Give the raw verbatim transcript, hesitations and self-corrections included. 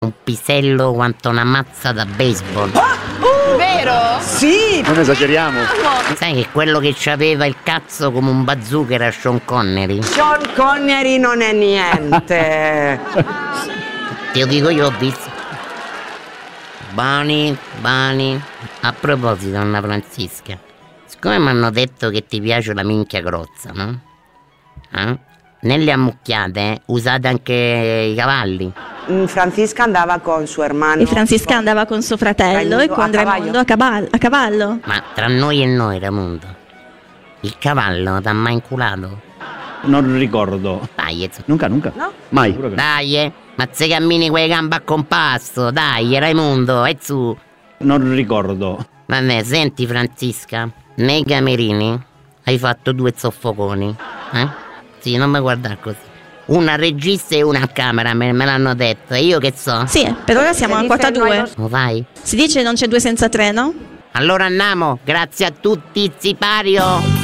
Un pisello quanto una mazza da baseball. Ah, uh, vero? Sì! Non esageriamo. Sai che quello che c'aveva il cazzo come un bazooka era Sean Connery? Sean Connery non è niente. Te lo dico io, ho visto. Bani, Bani. A proposito, Anna Francisca, siccome mi hanno detto che ti piace la minchia grozza, no? Eh? Nelle ammucchiate usate anche i cavalli. Francisca andava con suo hermano. E Francisca andava con suo fratello e con Raimondo a cavallo, a cavallo. Ma tra noi e noi, Raimondo, il cavallo t'ha mai inculato? Non ricordo. Dai, Nunca, nunca. No? Mai. Dai, ma se cammini con le gambe a compasso, dai, Raimondo, e su. Non ricordo. Vabbè, senti Francisca, nei camerini hai fatto due zoffoconi, eh? Sì, non mi guardare così. Una regista e una a camera, me, me l'hanno detto, e io che so? Sì, per ora siamo a quota due. Lo fai? Si dice non c'è due senza tre, no? Allora andiamo, grazie a tutti, Zipario!